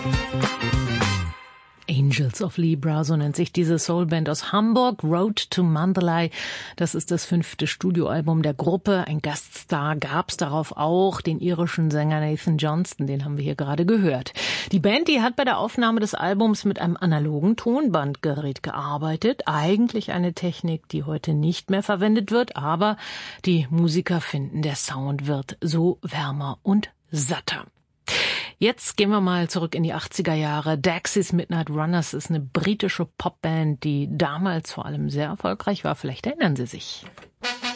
Angels of Libra, so nennt sich diese Soulband aus Hamburg. Road to Mandalay, das ist das 5. Studioalbum der Gruppe. Ein Gaststar gab's darauf auch, den irischen Sänger Nathan Johnston, den haben wir hier gerade gehört. Die Band, die hat bei der Aufnahme des Albums mit einem analogen Tonbandgerät gearbeitet. Eigentlich eine Technik, die heute nicht mehr verwendet wird, aber die Musiker finden, der Sound wird so wärmer und satter. Jetzt gehen wir mal zurück in die 80er Jahre. Dexys Midnight Runners ist eine britische Popband, die damals vor allem sehr erfolgreich war. Vielleicht erinnern Sie sich.